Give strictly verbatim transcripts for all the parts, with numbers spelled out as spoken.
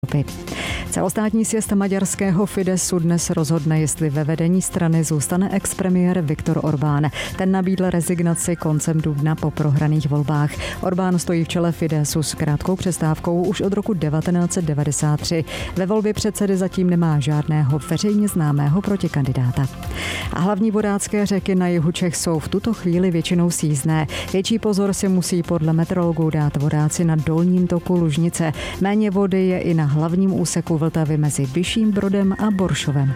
Celostátní sjezd maďarského Fidesu dnes rozhodne, jestli ve vedení strany zůstane expremiér Viktor Orbán. Ten nabídl rezignaci koncem dubna po prohraných volbách. Orbán stojí v čele Fidesu s krátkou přestávkou už od roku devatenáct set devadesát tři. Ve volbě předsedy zatím nemá žádného veřejně známého protikandidáta. A hlavní vodácké řeky na jihu Čech jsou v tuto chvíli většinou sjízdné. Větší pozor si musí podle meteorologů dát vodáci na dolním toku Lužnice. Méně vody je i na hlavním úseku Vltavy mezi Vyšším Brodem a Boršovem.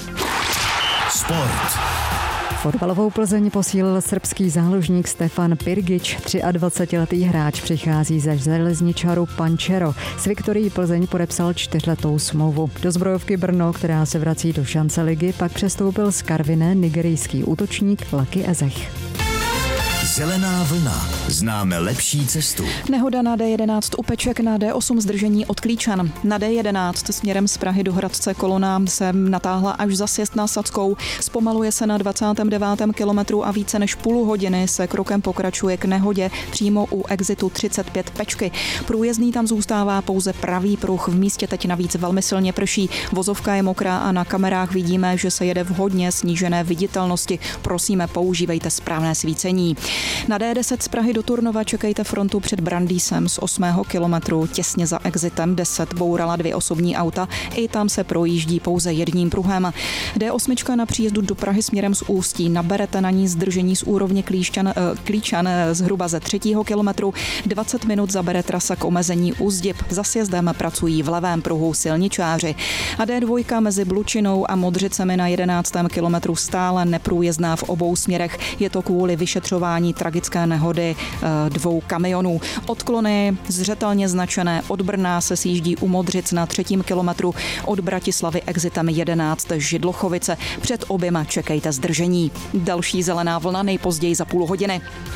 Sport. Fotbalovou Plzeň posílil srbský záložník Stefan Pirgič. dvacetitříletý hráč přichází ze železničaru Pančero. S Viktorií Plzeň podepsal čtyřletou smlouvu. Do zbrojovky Brno, která se vrací do šance ligy, pak přestoupil z Karviné nigerijský útočník Lucky Ezech. Zelená vlna. Známe lepší cestu. Nehoda na D jedenáct u Peček, na D osm zdržení od Klíčan. Na D jedenáct směrem z Prahy do Hradce Kolona se natáhla až za sjezd na Sackou. Zpomaluje se na dvacátém devátém kilometru a více než půl hodiny se krokem pokračuje k nehodě přímo u exitu třicet pět Pečky. Průjezdný tam zůstává pouze pravý pruh. V místě teď navíc velmi silně prší. Vozovka je mokrá a na kamerách vidíme, že se jede v hodně snížené viditelnosti. Prosíme, používejte správné svícení. Na D deset z Prahy do Turnova čekejte frontu před Brandýsem z osmého kilometru. Těsně za exitem deset bourala dvě osobní auta. I tam se projíždí pouze jedním pruhem. D osm na příjezdu do Prahy směrem z Ústí. Naberete na ní zdržení z úrovně Klíčan, eh, Klíčan zhruba ze třetího kilometru. dvacet minut zabere trasa k omezení Úzdib. Za sjezdem pracují v levém pruhu silničáři. A D dva mezi Blučinou a Modřicemi na jedenáctém kilometru stále neprůjezdná v obou směrech. Je to kvůli vyšetřování tragické nehody dvou kamionů. Odklony zřetelně značené. Od Brna se sjíždí u Modřic na třetím kilometru, od Bratislavy exitem jedenáct Židlochovice. Před oběma čekejte zdržení. Další zelená vlna nejpozději za půl hodiny.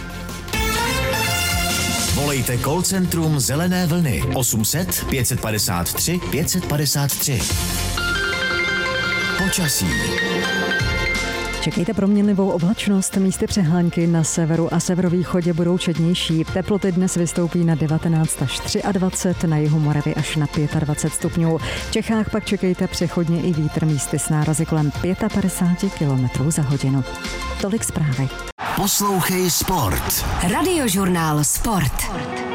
Volejte call centrum Zelené vlny osm set pět padesát tři pět padesát tři. Počasí. Čekejte proměnlivou oblačnost, místy přehánky na severu a severovýchodě budou četnější. Teploty dnes vystoupí na devatenáct až dvacet tři, na jihu Moravy až na dvacet pět stupňů. V Čechách pak čekejte přechodně i vítr, místy s nárazy kolem padesát pět kilometrů za hodinu. Tolik zprávy. Poslouchej Sport. Radiožurnál Sport.